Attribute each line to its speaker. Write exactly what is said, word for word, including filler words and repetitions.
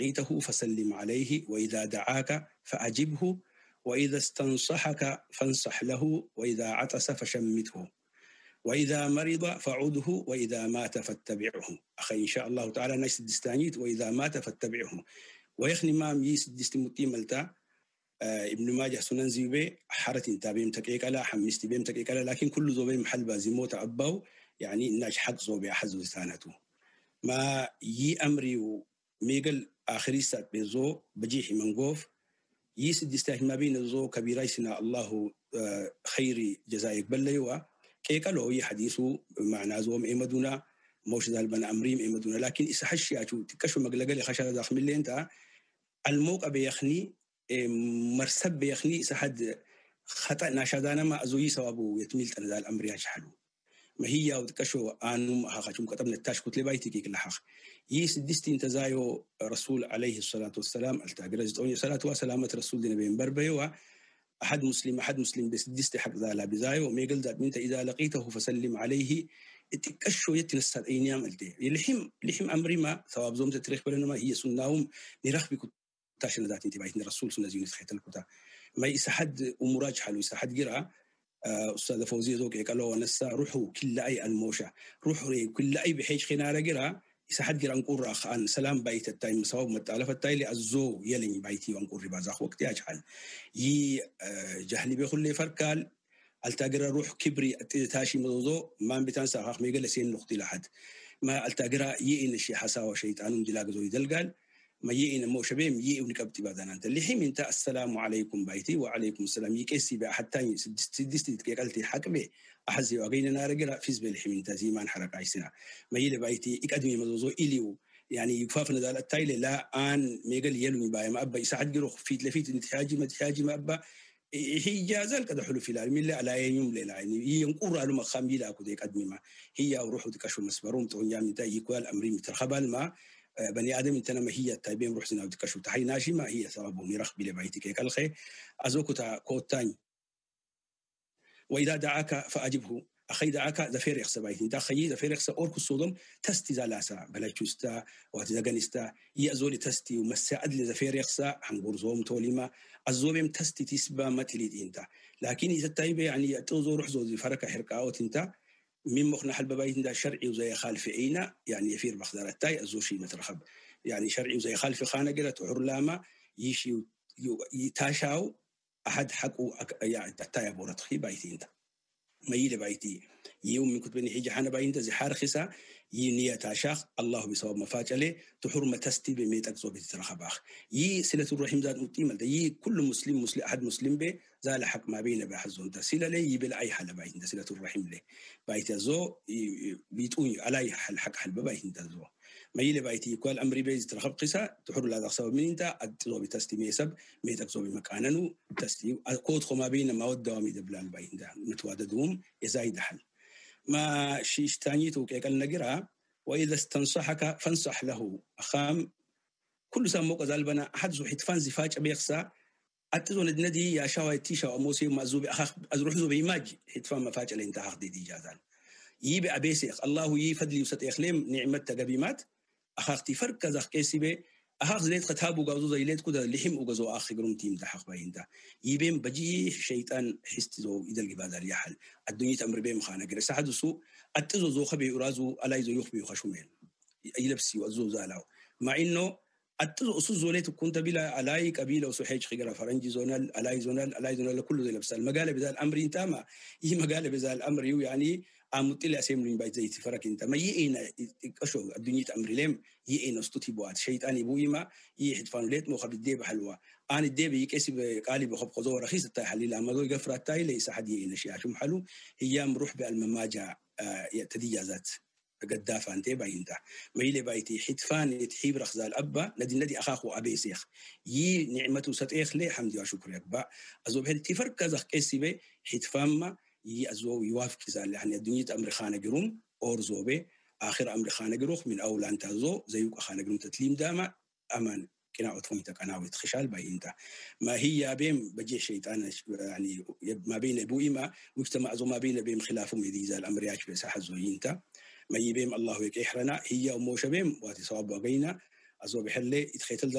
Speaker 1: لقيته فسلم عليه وإذا دعاك فأجبه وإذا استنصحك فانصح له وإذا عطس فشمته وإذا مرض فعوده وإذا مات فاتبعه. أخي إن شاء الله تعالى ناس دستانيت وإذا مات فاتبعه ويخني مام يس دستمتي ملتا آه ابن ماجه سنن زيبه حرت تابيم تكيك على حمستي بيم تكيك على لكن كل زوبي محل بازيموت عباو يعني الناس حق زوبي حزو ثانته ما يي أمري وميقل آخري سات بيزو بجيح منقوف يس دستاه ما بين الزو كبيريسنا الله آه خيري جزائك بليوا كيك له يحديثه معناه زوم إيمدونا موش ذا البن أمريم إيمدونا لكن إسحش يعتو تكشف مقلقة خشرة داخل اللي أنت الموقع بيخني مرسب بيخني إسحد خطأ ناشدانا ما أزوي سوابو يتميل تنزال الأمر يجحلو ما هي أو تكشف آنم هاخشم كتبنا التاش كتلي بايتي كيك لحق يس دستين تزايو رسول عليه الصلاة والسلام التاجرز توني صلاة وسلامة رسول دين بين بربيوا أحد مسلم أحد مسلم بس دست حق ذا لا بزايو وميقل ذات منت إذا لقيته فسلم عليه تكشوا يتنسد أين يعملته لحم لحم أمري ما ثواب زوم تاريخ بلنا ما هي سناهم نرخ بكت تاشن ذات انت بايتنا الرسول سنة زينة خيط الكتا ما يسحد أمراج حلو يسحد جرا أستاذ فوزي ذوك قالوا نسا روحوا كل أي الموشة روحوا كل أي بحيج خنارة جرا يسحد جرا نقول أخ عن سلام بيت التايم صواب متعلف التايل الزو يلني بيتي وانقول ربازخ وقت يجحل يي جهلي بيخل لي فركال التاجر روح كبري تاشي مضوضو ما بتنسى أخ ميقل سين نقطي لحد ما التاجر يئن الشيء حسا وشيطان دلاق زوي دلقال ما يئن مو شبيم يئن كبتي بعدين أنت اللي حين أنت السلام عليكم بيتي وعليكم السلام يكسي بقى حتى سدستي تكالتي حكمه أحزي وعينا نارجرا فيز بالحين أنت زي ما نحرق عيسنا ما يلي بيتي إكادمي مضوضو إليو يعني يكفافنا ذا التايل لا آن ميقل يلوني باي ما أبا يساعد جروح فيت لفيت نتحاجي ما تحاجي ما أبا هي جازل كده حلو في العالم اللي على يوم ليلة يعني هي ينقر على مخامي لا كده يقدم ما هي وروح تكشف مسبرون تون يعمل تاي يقال أمري مترخبال ما بني آدم انتنا ما هي التايبين روح سنا وتكشف تحي ناشي ما هي ثوابهم يرخ بلي بيتك كالخي أزوكتا كوتاني وإذا دعاك فأجبه أخي دعاك ذفير يخسر بيتي دا خيي ذفير يخسر أورك الصودم تستي زالاسا بلاجوستا وتزغنستا يأزولي تستي ومساعد لذفير يخسر حنقرزوم توليما الزوبيم تستي تسبا متليد انت لكن إذا التايبة يعني توزو روح زوزي فرق حرقاوت انت من مخنا حلب بيت دا شرعي وزي خالف عينا يعني يفير بخدار التاي الزوشي مترخب يعني شرعي وزي خالف خانة قلت عرلاما يشي يتاشاو أحد حقه يعني التاي أبو رتخي بيتي انت ما يلي بيتي يوم من كتبني حيجي حنا باين تزحار خسا ينية تاشاخ الله بصواب مفاجأة تحرم تستي بميتك زوبي ترخباخ يي سلة الرحيم ذات متيمة يي كل مسلم مسلم أحد مسلم به زال حق ما بين بحزون تسيل لي يبل أي حل باين تسلة الرحيم له بايت زو بيتوني على حل حق حل باين تزو ما يلي بيتي كل أمر بيز ترخب قسا تحر لا تخسر من أنت زوبي تستي ميسب ميتك زوبي مكاننو تستي كود خما بين ما ود دوامي دبلان باين ده متواددهم يزايد حل ما شيش تانيتو كيكال نجرا وإذا استنصحك فانصح له أخام كل ساموك زالبنا أحد زو حتفان زفاج أبيخسا أتزون الندي يا شاوي تيشا وموسي مازوبي أخ أزروح زوبي إيماج حتفان مفاج اللي انت حق دي جازان يبي أبيسيخ الله يفضل يسات يخلم نعمة تقبيمات أخاختي فرق كذا كيسي بي أخاخ زليت قتابو قاوزو زيليت كده لحم وقزو آخي قرم تيم تحق باين ده يبين بجيه شيطان حستزو إذا القبادة اليحل الدنيا تأمر بيه مخانا قرر ساعدو سو أتزو زو خبي أرازو ألايزو يخبي وخشومين يلبسي وأزو زالاو مع إنه أتزو أسو زوليت كنت بلا ألاي قبيلة وسوحيج خيقرا فرنجي زونال ألاي زونال ألاي زونال كله زي لبسال مقالة بذا الأمر انتاما هي مقالة بذا الأمر يعني أمتلي أسيملين بايت زي تفرق انت ما يئينا أشو الدنيا تأمر لهم يئينا استطي بوات شيطان يبويما يحد فانوليت موخب الديب حلوة آن الديب يكسي قالي بخب قضوة رخيصة التاي حليل أما دول قفرة التاي ليس حد يئينا شيء عشم حلو هي مروح بالمماجة تديجازات قدافة أنت باينتا ما يلي بايتي حتفان يتحيب رخزال الأبا ندي ندي أخاخو أبي سيخ يي نعمته ستيخ لي حمدي وشكر يكبا أزوب هل تفرق كذا كيسي بي حتفان ما يي أزو يوافق زال يعني الدنيا أمر خانة جروم أورزو بي آخر أمر خانة جروخ من أول أنت زو زيوك خانة جروم تتليم داما أمان كنا أطفمتك أنا ويتخشال باينتا ما هي بين بجي شيطان يعني ما بين أبو إما مجتمع زو ما بين بين خلافهم يدي زال الأمر يعيش بساحة زوينتا ما يبيم الله يكيحرنا هي وموش بيم واتي صواب وقينا alltså بحلي يتخيتل